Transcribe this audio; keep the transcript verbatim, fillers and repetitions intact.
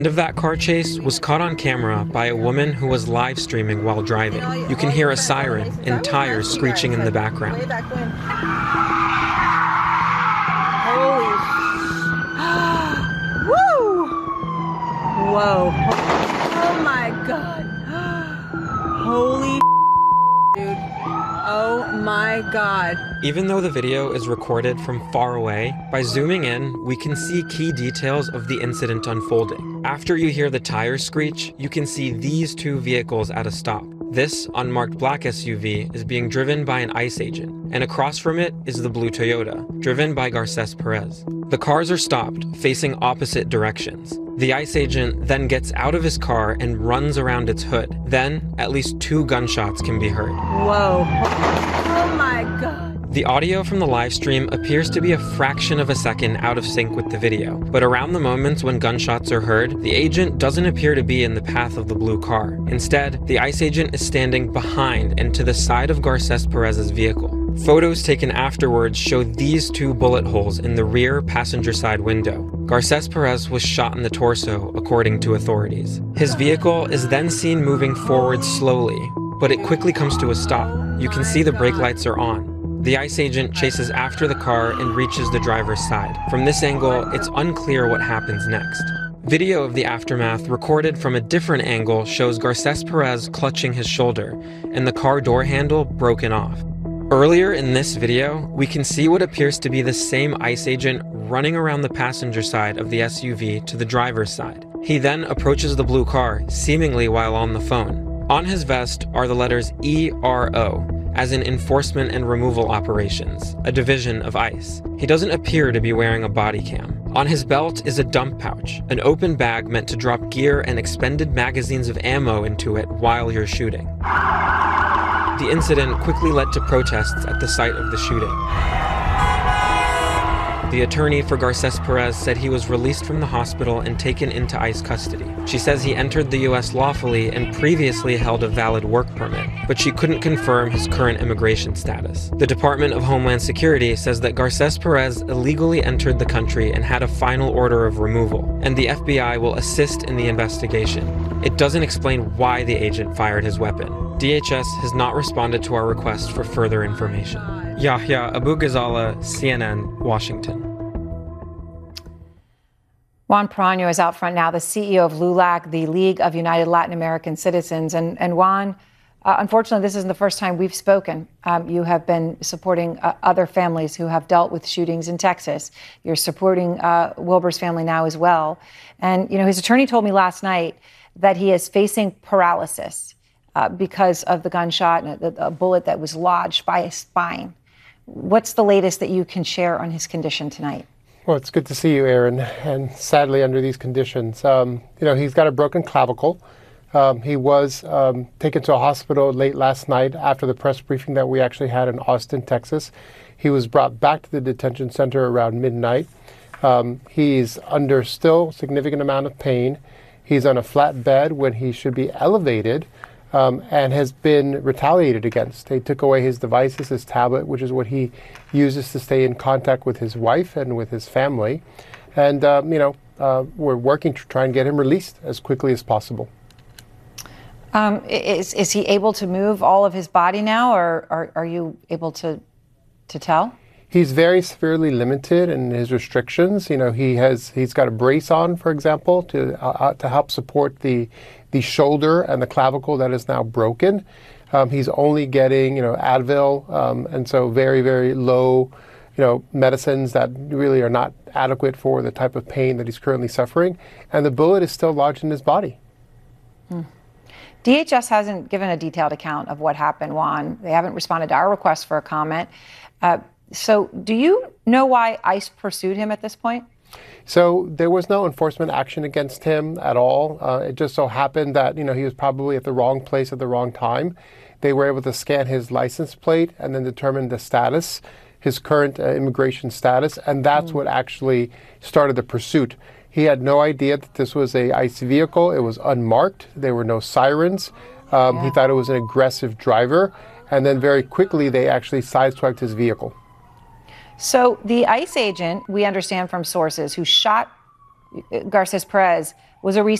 End of that car chase was caught on camera by a woman who was live streaming while driving. You can hear a siren and tires screeching in the background. Holy Woo! Whoa. Oh my god. Holy dude. Oh my god. Even though the video is recorded from far away, by zooming in, we can see key details of the incident unfolding. After you hear the tires screech, you can see these two vehicles at a stop. This unmarked black S U V is being driven by an ICE agent, and across from it is the blue Toyota, driven by Garces Perez. The cars are stopped, facing opposite directions. The ICE agent then gets out of his car and runs around its hood. Then, at least two gunshots can be heard. Whoa. Oh my god. The audio from the live stream appears to be a fraction of a second out of sync with the video, but around the moments when gunshots are heard, the agent doesn't appear to be in the path of the blue car. Instead, the ICE agent is standing behind and to the side of Garces Perez's vehicle. Photos taken afterwards show these two bullet holes in the rear passenger side window. Garces Perez was shot in the torso, according to authorities. His vehicle is then seen moving forward slowly, but it quickly comes to a stop. You can see the brake lights are on. The ICE agent chases after the car and reaches the driver's side. From this angle, it's unclear what happens next. Video of the aftermath recorded from a different angle shows Garces Perez clutching his shoulder and the car door handle broken off. Earlier in this video, we can see what appears to be the same ICE agent running around the passenger side of the S U V to the driver's side. He then approaches the blue car, seemingly while on the phone. On his vest are the letters E R O, as in Enforcement and Removal Operations, a division of ICE. He doesn't appear to be wearing a body cam. On his belt is a dump pouch, an open bag meant to drop gear and expended magazines of ammo into it while you're shooting. The incident quickly led to protests at the site of the shooting. The attorney for Garces Perez said he was released from the hospital and taken into ICE custody. She says he entered the U S lawfully and previously held a valid work permit, but she couldn't confirm his current immigration status. The Department of Homeland Security says that Garces Perez illegally entered the country and had a final order of removal, and the F B I will assist in the investigation. It doesn't explain why the agent fired his weapon. D H S has not responded to our request for further information. Yahya Abu-Ghazala, C N N, Washington. Juan Perano is out front now, the C E O of LULAC, the League of United Latin American Citizens. And, and Juan, uh, unfortunately, this isn't the first time we've spoken. Um, you have been supporting uh, other families who have dealt with shootings in Texas. You're supporting uh, Wilbur's family now as well. And, you know, his attorney told me last night that he is facing paralysis uh, because of the gunshot and a, a bullet that was lodged by his spine. What's the latest that you can share on his condition tonight? Well, it's good to see you, Aaron, and sadly under these conditions. Um, you know, he's got a broken clavicle. Um, he was um, taken to a hospital late last night after the press briefing that we actually had in Austin, Texas. He was brought back to the detention center around midnight. Um, he's under still significant amount of pain. He's on a flat bed when he should be elevated. Um, and has been retaliated against. They took away his devices, his tablet, which is what he uses to stay in contact with his wife and with his family. And, um, you know, uh, we're working to try and get him released as quickly as possible. Um, is, is he able to move all of his body now, or are, are you able to, to tell? He's very severely limited in his restrictions. You know, he has he's got a brace on, for example, to uh, to help support the the shoulder and the clavicle that is now broken. Um, he's only getting, you know, Advil, um, and so very very low, you know, medicines that really are not adequate for the type of pain that he's currently suffering. And the bullet is still lodged in his body. Hmm. D H S hasn't given a detailed account of what happened, Juan. They haven't responded to our request for a comment. Uh, So do you know why ICE pursued him at this point? So there was no enforcement action against him at all. Uh, it just so happened that, you know, he was probably at the wrong place at the wrong time. They were able to scan his license plate and then determine the status, his current uh, immigration status, and that's mm. what actually started the pursuit. He had no idea that this was a ICE vehicle. It was unmarked. There were no sirens. Um, yeah. He thought it was an aggressive driver. And then very quickly, they actually sideswiped his vehicle. So the ICE agent, we understand from sources, who shot Garces Perez was a